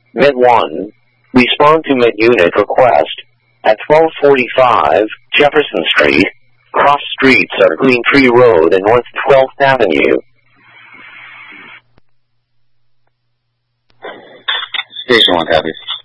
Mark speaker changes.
Speaker 1: Med 1, respond to Med Unit request. At 1245 Jefferson Street, cross streets are Green Tree Road and North 12th Avenue.
Speaker 2: Station 1 copies.